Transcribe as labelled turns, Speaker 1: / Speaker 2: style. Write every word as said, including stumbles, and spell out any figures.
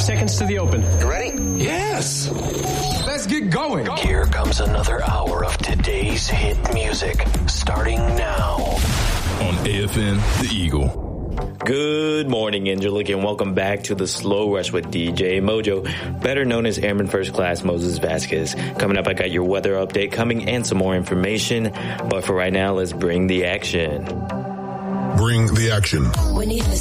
Speaker 1: Five seconds to the open.
Speaker 2: You ready?
Speaker 1: Yes. Let's get going. Go.
Speaker 3: Here comes another hour of today's hit music, starting now
Speaker 4: on A F N The Eagle.
Speaker 5: Good morning, Angelica, and welcome back to the Slow Rush with D J Mojo, better known as Airman First Class Moses Vasquez. Coming up, I got your weather update coming and some more information. But for right now, let's bring the action.
Speaker 4: Bring the action.
Speaker 6: We need the